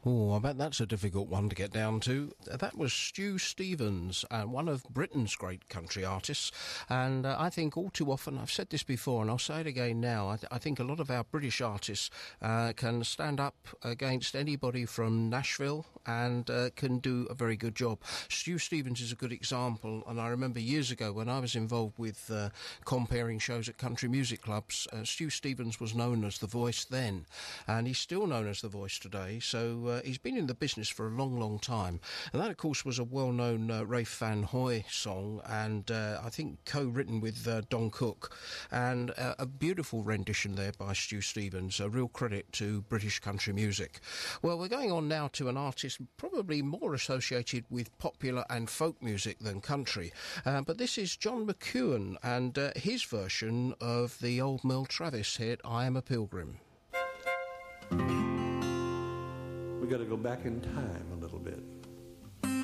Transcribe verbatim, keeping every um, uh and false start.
Oh, I bet that's a difficult one to get down to. That was Stu Stevens, uh, one of Britain's great country artists. And uh, I think all too often, I've said this before and I'll say it again now, I, th- I think a lot of our British artists uh, can stand up against anybody from Nashville and uh, can do a very good job. Stu Stevens is a good example, and I remember years ago when I was involved with uh, comparing shows at country music clubs, uh, Stu Stevens was known as The Voice then, and he's still known as The Voice today, so uh, he's been in the business for a long, long time. And that, of course, was a well-known uh, Rafe Van Hoy song, and uh, I think co-written with uh, Don Cook, and uh, a beautiful rendition there by Stu Stevens, a real credit to British country music. Well, we're going on now to an artist probably more associated with popular and folk music than country, uh, but this is John McEuen and uh, his version of the old Merle Travis hit I Am a Pilgrim. We got to go back in time a little bit.